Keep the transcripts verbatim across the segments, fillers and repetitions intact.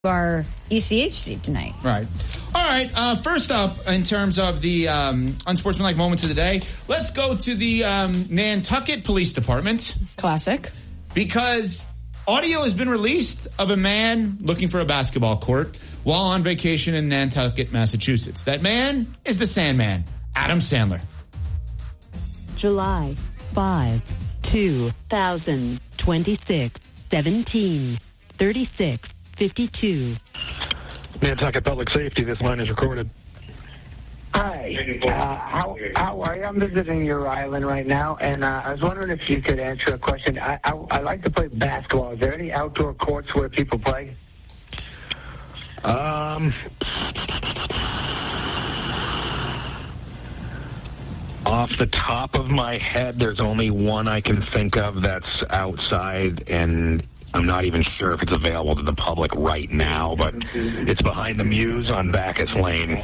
our E C H seat tonight. Right. All right. Uh, first up, in terms of the um, unsportsmanlike moments of the day, let's go to the um, Nantucket Police Department. Classic. Because audio has been released of a man looking for a basketball court while on vacation in Nantucket, Massachusetts. That man is the Sandman, Adam Sandler. July fifth, two thousand twenty-six, seventeen thirty-six fifty-two. Nantucket Public Safety, this line is recorded. Hi, uh, how, how are you? I'm visiting your island right now, and uh, I was wondering if you could answer a question. I, I, I like to play basketball. Is there any outdoor courts where people play? Um, off the top of my head, there's only one I can think of that's outside, and I'm not even sure if it's available to the public right now, but it's behind the Muse on Bacchus Lane.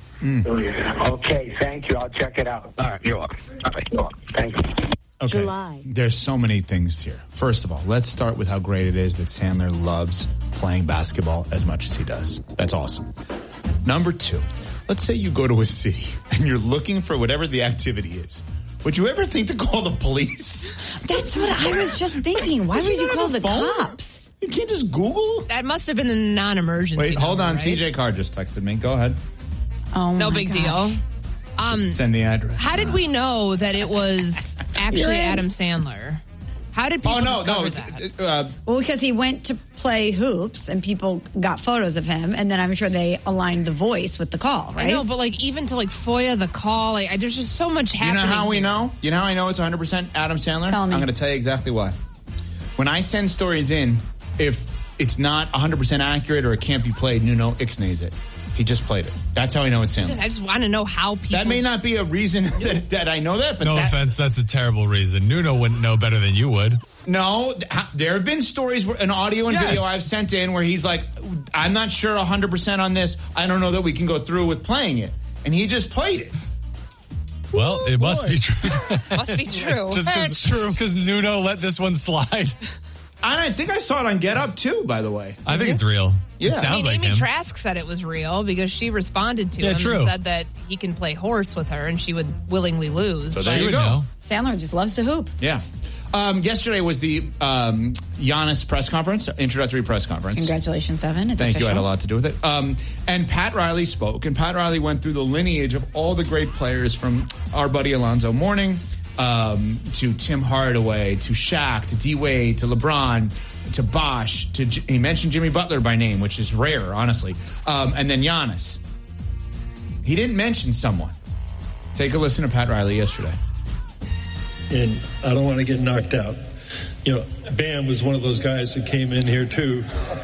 Mm. Okay, thank you. I'll check it out. All right, you're welcome. All right, you're welcome. Thank you. Okay. July. There's so many things here. First of all, let's start with how great it is that Sandler loves playing basketball as much as he does. That's awesome. Number two, let's say you go to a city and you're looking for whatever the activity is. Would you ever think to call the police? That's what I was just thinking. Why would you call the phone? cops? You can't just Google? That must have been a non-emergency. Wait, hold number, on. right? C J Carr just texted me. Go ahead. Oh, no my big gosh. deal. Um, Send the address. How did we know that it was actually Adam Sandler? How did people oh, no, discover no, that? it's, uh, Well, because he went to play hoops and people got photos of him, and then I'm sure they aligned the voice with the call, right? I know, but like even to like F O I A the call, like, I, there's just so much You happening. know how we here. know? You know how I know it's one hundred percent Adam Sandler? Tell me. I'm going to tell you exactly why. When I send stories in, if it's not one hundred percent accurate or it can't be played, Nuno ixnays it. He just played it. That's how I know it's Sandler. I just want to know how people. That may not be a reason that, that I know that, but no that, offense, that's a terrible reason. Nuno wouldn't know better than you would. No, there have been stories, where, an audio and Yes. video I've sent in where he's like, I'm not sure one hundred percent on this. I don't know that we can go through with playing it. And he just played it. Well, it must be true. Must be true. Just That's true. Because Nuno let this one slide. I think I saw it on Get Up, too, by the way. I think it's real. Yeah. It sounds I mean, like Amy him. Trask said it was real because she responded to Yeah, him true. and said that he can play horse with her and she would willingly lose. So But- there She you would go. know. Sandler just loves to hoop. Yeah. Um, yesterday was the um, Giannis press conference, introductory press conference. Congratulations, Evan. It's Thank official. you. I had a lot to do with it. Um, and Pat Riley spoke, and Pat Riley went through the lineage of all the great players from our buddy Alonzo Mourning um, to Tim Hardaway to Shaq to D-Wade to LeBron to Bosh to J- he mentioned Jimmy Butler by name, which is rare, honestly, um, and then Giannis. He didn't mention someone. Take a listen to Pat Riley yesterday. And I don't want to get knocked out. You know, Bam was one of those guys that came in here too.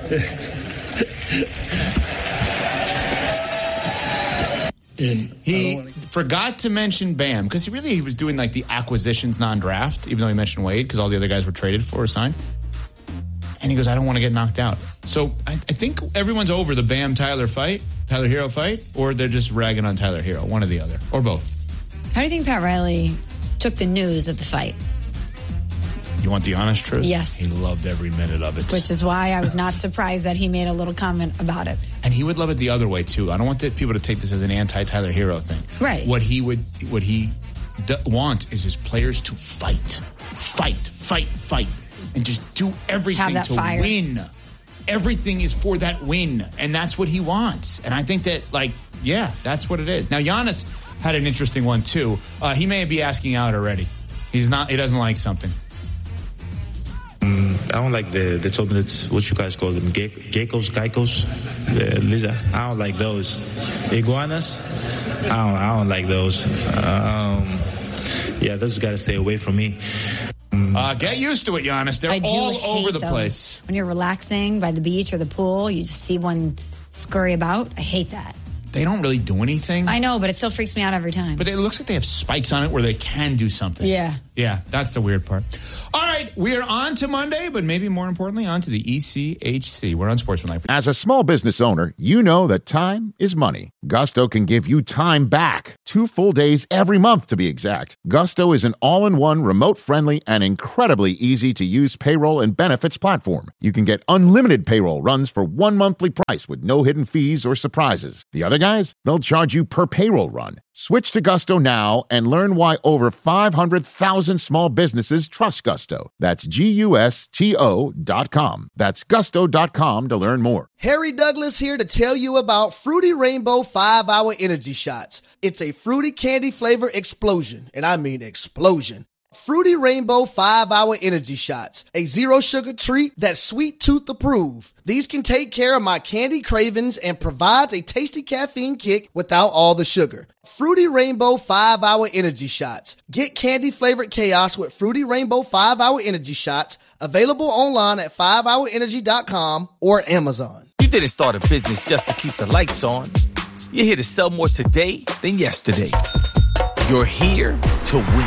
and He wanna... forgot to mention Bam because he really he was doing like the acquisitions non-draft, even though he mentioned Wade because all the other guys were traded for or signed. And he goes, I don't want to get knocked out. So I, I think everyone's over the Bam Tyler fight, Tyler Hero fight, or they're just ragging on Tyler Hero, one or the other, or both. How do you think Pat Riley took the news of the fight? You want the honest truth? Yes. He loved every minute of it. Which is why I was not surprised that he made a little comment about it. And he would love it the other way too. I don't want the people to take this as an anti-Tyler Hero thing. Right. What he would, what he d- want is his players to fight, fight, fight, fight, and just do everything Have that to fire. win. Everything is for that win, and that's what he wants. And I think that, like, yeah, that's what it is. Now, Giannis had an interesting one too. Uh, he may be asking out already. He's not. He doesn't like something. I don't like the, they told me that's what you guys call them, ge- geckos, geckos, uh, lizard. I don't like those. Iguanas, I don't, I don't like those. Um, yeah, those gotta stay away from me. Uh, get used to it, Giannis. They're I do all hate over the those. place. When you're relaxing by the beach or the pool, you just see one scurry about. I hate that. They don't really do anything. I know, but it still freaks me out every time. But it looks like they have spikes on it where they can do something. Yeah. Yeah, that's the weird part. All right, we are on to Monday, but maybe more importantly, on to the E C H C. We're on Sportsmanlike. As a small business owner, you know that time is money. Gusto can give you time back. Two full days every month, to be exact. Gusto is an all-in-one, remote-friendly, and incredibly easy-to-use payroll and benefits platform. You can get unlimited payroll runs for one monthly price with no hidden fees or surprises. The other guys, they'll charge you per payroll run. Switch to Gusto now and learn why over five hundred thousand small businesses trust Gusto. That's G U S T O dot com. That's gusto dot com to learn more. Harry Douglas here to tell you about Fruity Rainbow five hour Energy Shots. It's a fruity candy flavor explosion, and I mean explosion. Fruity Rainbow five hour Energy Shots, a zero-sugar treat that's sweet tooth approved. These can take care of my candy cravings and provides a tasty caffeine kick without all the sugar. Fruity Rainbow five hour Energy Shots. Get candy-flavored chaos with Fruity Rainbow five hour Energy Shots, available online at five hour energy dot com or Amazon. You didn't start a business just to keep the lights on. You're here to sell more today than yesterday. You're here to win.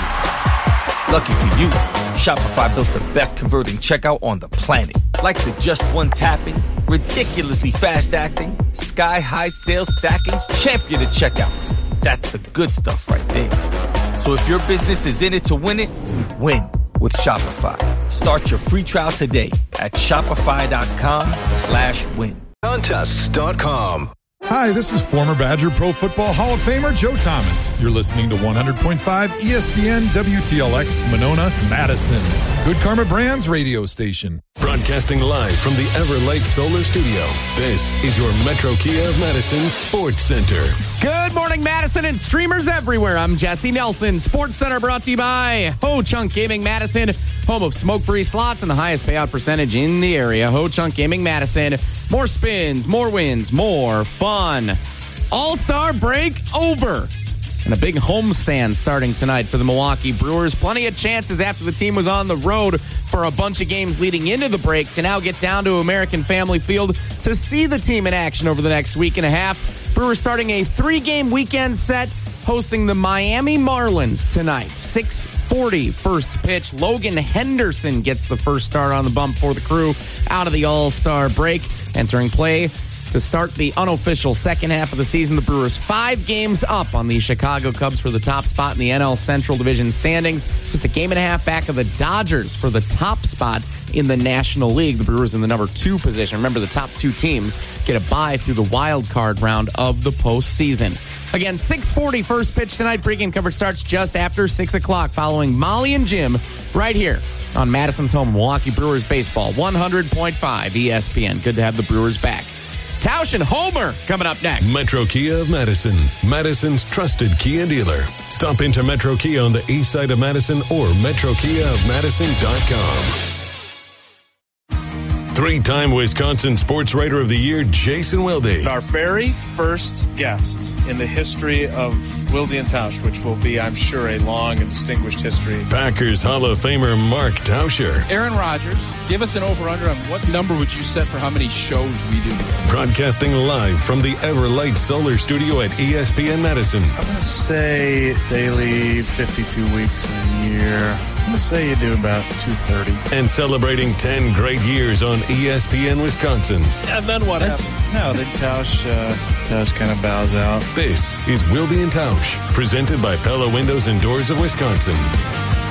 Lucky for you, Shopify built the best converting checkout on the planet. Like the just one tapping, ridiculously fast acting, sky-high sales stacking, champion of checkouts. That's the good stuff right there. So if your business is in it to win it, win with Shopify. Start your free trial today at shopify.com slash win. Contests dot com. Hi, this is former Badger Pro Football Hall of Famer Joe Thomas. You're listening to one hundred point five E S P N W T L X Monona, Madison. Good Karma Brands radio station. Broadcasting live from the Everlight Solar Studio. This is your Metro Kia of Madison Sports Center. Good morning, Madison and streamers everywhere. I'm Jesse Nelson. Sports Center brought to you by Ho Chunk Gaming Madison, home of smoke-free slots and the highest payout percentage in the area. Ho Chunk Gaming Madison. More spins, more wins, more fun. All-Star break over. And a big homestand starting tonight for the Milwaukee Brewers. Plenty of chances after the team was on the road for a bunch of games leading into the break to now get down to American Family Field to see the team in action over the next week and a half. Brewers starting a three-game weekend set, hosting the Miami Marlins tonight. six forty first pitch. Logan Henderson gets the first start on the bump for the Crew out of the All-Star break. Entering play to start the unofficial second half of the season, the Brewers five games up on the Chicago Cubs for the top spot in the N L Central Division standings. Just a game and a half back of the Dodgers for the top spot in the National League. The Brewers in the number two position. Remember, the top two teams get a bye through the wild card round of the postseason. Again, six forty first pitch tonight. Pregame coverage starts just after six o'clock following Molly and Jim right here on Madison's home, Milwaukee Brewers baseball, one hundred point five E S P N. Good to have the Brewers back. Tausch and Homer coming up next. Metro Kia of Madison, Madison's trusted Kia dealer. Stop into Metro Kia on the east side of Madison or metro kia of madison dot com. Three-time Wisconsin Sports Writer of the Year, Jason Wilde. Our very first guest in the history of Wilde and Tausch, which will be, I'm sure, a long and distinguished history. Packers Hall of Famer Mark Tauscher. Aaron Rodgers, give us an over-under on what number would you set for how many shows we do? Broadcasting live from the Everlight Solar Studio at E S P N Madison. I'm going to say daily fifty-two weeks a year. I'm going to say you do about two thirty. And celebrating ten great years on E S P N Wisconsin. And then what happens? No, then Tausch, uh, Tausch kind of bows out. This is Wilde and Tausch, presented by Pella Windows and Doors of Wisconsin.